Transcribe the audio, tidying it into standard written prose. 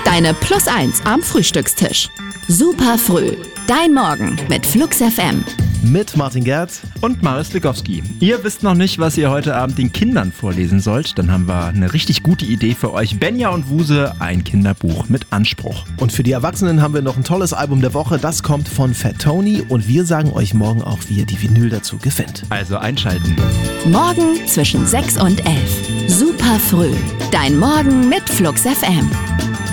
Deine Plus 1 am Frühstückstisch. Super früh. Dein Morgen mit Flux FM. Mit Martin Gerd und Marius Likowski. Ihr wisst noch nicht, was ihr heute Abend den Kindern vorlesen sollt? Dann haben wir eine richtig gute Idee für euch. Benja und Wuse, ein Kinderbuch mit Anspruch. Und für die Erwachsenen haben wir noch ein tolles Album der Woche. Das kommt von Fat Tony und wir sagen euch morgen auch, wie ihr die Vinyl dazu gefällt. Also einschalten. Morgen zwischen 6 und 11. Super früh. Dein Morgen mit Flux FM.